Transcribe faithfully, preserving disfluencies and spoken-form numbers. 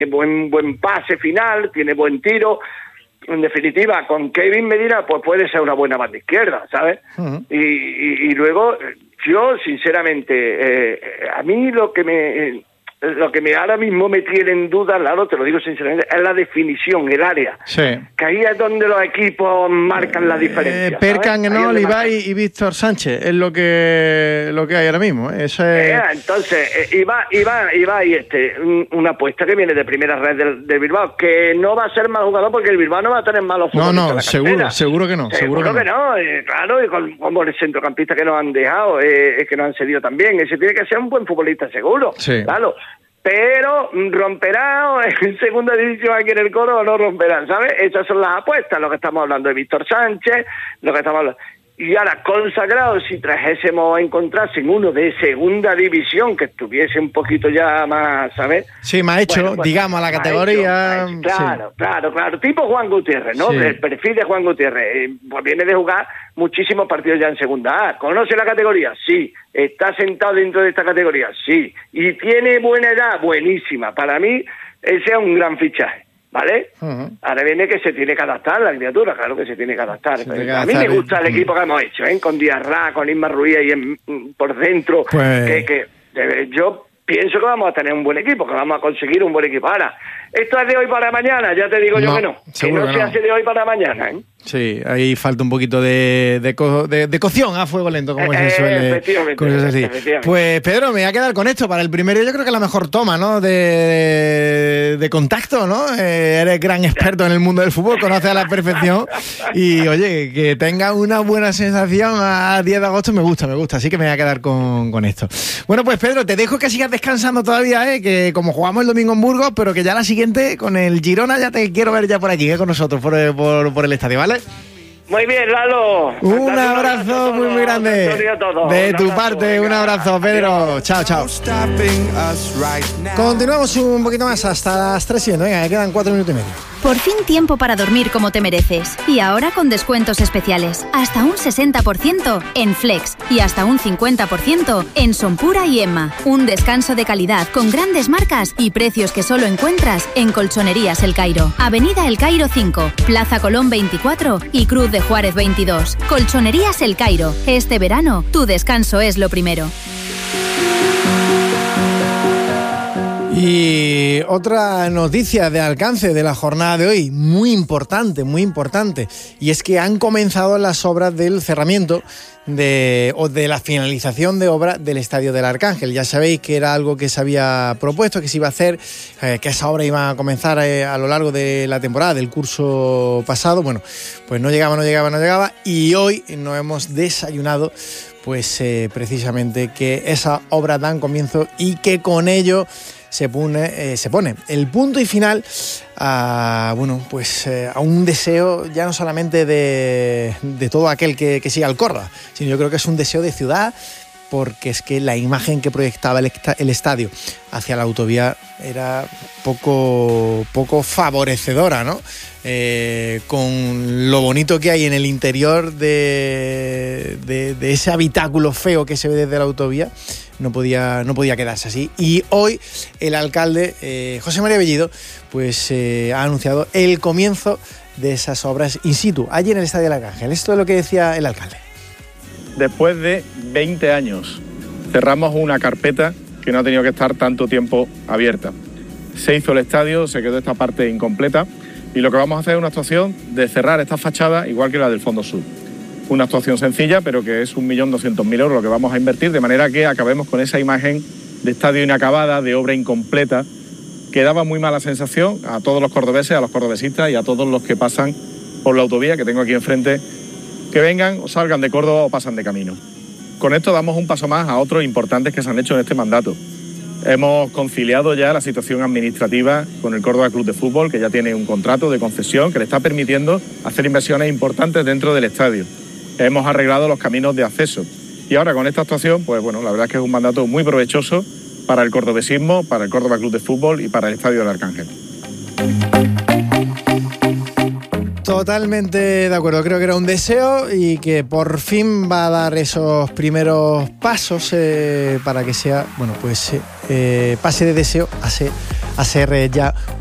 buen buen pase final, tiene buen tiro. En definitiva, con Kevin Medina, pues puede ser una buena banda izquierda, ¿sabes? Uh-huh. y, y, y luego, yo, sinceramente, eh, a mí lo que me... Eh, lo que me ahora mismo me tiene en duda, claro, te lo digo sinceramente, es la definición, el área. Sí. Que ahí es donde los equipos marcan la diferencia. Eh, Perkan, Enol, Ibai y Víctor Sánchez, es lo que lo que hay ahora mismo. Eso es... eh, entonces, eh, Ibai, Ibai, Ibai este, un, una apuesta que viene de primera red del, del Bilbao, que no va a ser mal jugador porque el Bilbao no va a tener malos jugadores. No, no, en la seguro, seguro que no. Seguro, seguro que no, que no eh, claro, y con, como el centrocampista que nos han dejado, eh, que nos han cedido también, ese tiene que ser un buen futbolista seguro, sí. Claro. Pero romperá en segunda división aquí en el Coro o no romperá, ¿sabes? Esas son las apuestas, lo que estamos hablando de Víctor Sánchez, lo que estamos hablando. Y ahora, consagrado, si trajésemos a encontrarse en uno de segunda división, que estuviese un poquito ya más, ¿sabes? Sí, más hecho, bueno, pues, digamos, a la categoría. Hecho, claro, sí. claro, claro. Tipo Juan Gutiérrez, ¿no? Sí. El perfil de Juan Gutiérrez. Eh, pues viene de jugar muchísimos partidos ya en segunda A. ¿Conoce la categoría? Sí. ¿Está sentado dentro de esta categoría? Sí. ¿Y tiene buena edad? Buenísima. Para mí, ese es un gran fichaje. ¿Vale? Uh-huh. Ahora viene que se tiene que adaptar la criatura, claro que se tiene que adaptar. Se tiene que adaptar. A mí me gusta el equipo que hemos hecho, ¿eh? Con Diarra, con Isma Ruiz y en, por dentro. Pues... Que, que eh, yo pienso que vamos a tener un buen equipo, que vamos a conseguir un buen equipo. Ahora, esto es de hoy para mañana, ya te digo no, yo que no. Que no, que no se hace de hoy para mañana, ¿eh? Sí, ahí falta un poquito de, de, co, de, de cocción a fuego lento, como eh, se suele efectivamente, decir. Efectivamente. Pues Pedro, me voy a quedar con esto. Para el primero yo creo que es la mejor toma, ¿no? De, de contacto, ¿no? Eh, eres gran experto en el mundo del fútbol, conoces a la perfección. Y oye, que tenga una buena sensación a diez de agosto me gusta, me gusta. Así que me voy a quedar con, con esto. Bueno, pues Pedro, te dejo que sigas descansando todavía, ¿eh? Que como jugamos el domingo en Burgos, pero que ya la siguiente, con el Girona, ya te quiero ver ya por aquí, ¿eh? Con nosotros, por, por, por el estadio, ¿vale? Muy bien, Lalo. Un abrazo muy, muy grande. De tu parte, un abrazo, Pedro. Chao, chao. Continuamos un poquito más hasta las tres y media. Venga, quedan cuatro minutos y medio. Por fin tiempo para dormir como te mereces. Y ahora con descuentos especiales. Hasta un sesenta por ciento en Flex y hasta un cincuenta por ciento en Sonpura y Emma. Un descanso de calidad con grandes marcas y precios que solo encuentras en Colchonerías El Cairo. Avenida El Cairo cinco, Plaza Colón veinticuatro y Cruz de Juárez veintidós. Colchonerías El Cairo. Este verano, tu descanso es lo primero. Y otra noticia de alcance de la jornada de hoy, muy importante, muy importante, y es que han comenzado las obras del cerramiento de, o de la finalización de obra del Estadio del Arcángel. Ya sabéis que era algo que se había propuesto, que se iba a hacer, eh, que esa obra iba a comenzar eh, a lo largo de la temporada, del curso pasado. Bueno, pues no llegaba, no llegaba, no llegaba, y hoy nos hemos desayunado pues eh, precisamente que esa obra dan comienzo y que con ello se pone, eh, se pone el punto y final a, bueno, pues, eh, a un deseo ya no solamente de, de todo aquel que, que siga el Córdoba, sino yo creo que es un deseo de ciudad, porque es que la imagen que proyectaba el, el estadio hacia la autovía era poco, poco favorecedora, ¿no? Eh, con lo bonito que hay en el interior de, de, de ese habitáculo feo que se ve desde la autovía, no podía, no podía quedarse así. Y hoy el alcalde, eh, José María Bellido, pues eh, ha anunciado el comienzo de esas obras in situ, allí en el Estadio del Arcángel. Esto es lo que decía el alcalde. Después de veinte años, cerramos una carpeta que no ha tenido que estar tanto tiempo abierta. Se hizo el estadio, se quedó esta parte incompleta y lo que vamos a hacer es una actuación de cerrar esta fachada igual que la del Fondo Sur. Una actuación sencilla, pero que es un millón doscientos mil euros lo que vamos a invertir, de manera que acabemos con esa imagen de estadio inacabada, de obra incompleta, que daba muy mala sensación a todos los cordobeses, a los cordobesistas y a todos los que pasan por la autovía que tengo aquí enfrente, que vengan o salgan de Córdoba o pasan de camino. Con esto damos un paso más a otros importantes que se han hecho en este mandato. Hemos conciliado ya la situación administrativa con el Córdoba Club de Fútbol, que ya tiene un contrato de concesión que le está permitiendo hacer inversiones importantes dentro del estadio. Hemos arreglado los caminos de acceso. Y ahora con esta actuación, pues bueno, la verdad es que es un mandato muy provechoso para el cordobesismo, para el Córdoba Club de Fútbol y para el Estadio del Arcángel. Totalmente de acuerdo, creo que era un deseo y que por fin va a dar esos primeros pasos eh, para que sea, bueno, pues eh, pase de deseo a ser a ser eh, ya